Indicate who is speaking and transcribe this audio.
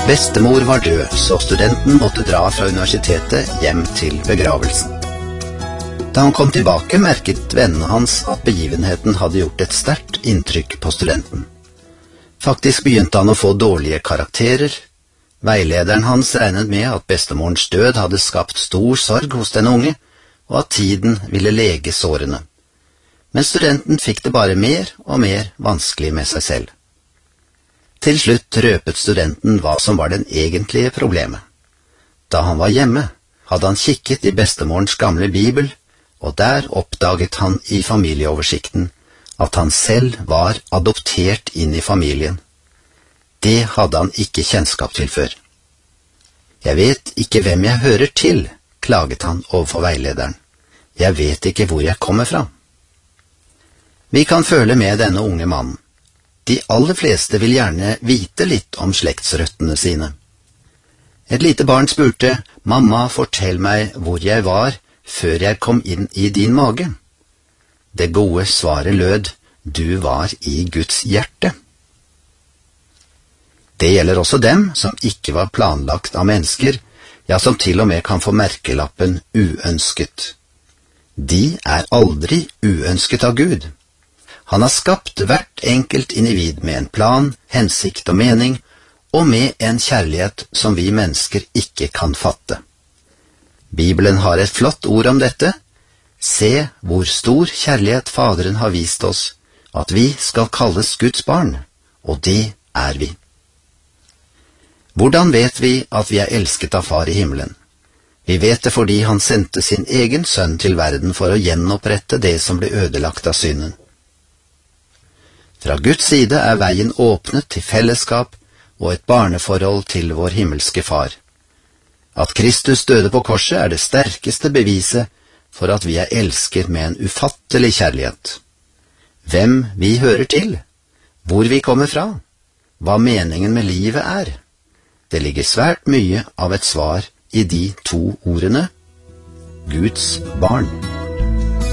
Speaker 1: Bestemor var død, så studenten måtte dra fra universitetet hjem til begravelsen. Da han kom tilbake, merket vennene hans at begivenheten hadde gjort et sterkt inntrykk på studenten. Faktisk begynte han å få dårlige karakterer. Veilederen hans regnet med at bestemorens død hadde skapt stor sorg hos den unge, og at tiden ville lege sårene. Men studenten fikk det bare mer og mer vanskelig med seg selv. Til slutt røpet studenten hva som var den egentlige problemet. Da han var hjemme, hadde han kikket i bestemorens gamle bibel, og der oppdaget han i familieoversikten at han selv var adoptert inn i familien. Det hadde han ikke kjennskap til før. Jeg vet ikke hvem jeg hører til, klaget han overfor veilederen. Jeg vet ikke hvor jeg kommer fra. Vi kan føle med denne unge mannen. De aller fleste vil gjerne vite litt om slektsrøttene sine. Et lite barn spurte, «Mamma, fortell meg hvor jeg var før jeg kom inn i din mage.» Det gode svaret lød, «Du var i Guds hjerte.» Det gjelder også dem som ikke var planlagt av mennesker, ja, som til og med kan få merkelappen uønsket. De er aldri uønsket av Gud. Han har skapt hvert enkelt individ med en plan, hensikt og mening, og med en kjærlighet som vi mennesker ikke kan fatte. Bibelen har et flott ord om dette. Se hvor stor kjærlighet Faderen har vist oss, at vi skal kalles Guds barn, og det er vi. Hvordan vet vi at vi er elsket av Far i himmelen? Vi vet det fordi han sendte sin egen sønn til verden for å gjenopprette det som ble ødelagt av synden. Fra Guds side er veien åpnet til fellesskap og et barneforhold til vår himmelske Far. At Kristus døde på korset er det sterkeste beviset for at vi er elsket med en ufattelig kjærlighet. Hvem vi hører til, hvor vi kommer fra, hva meningen med livet er. Det ligger svært mye av et svar i de to ordene, Guds barn.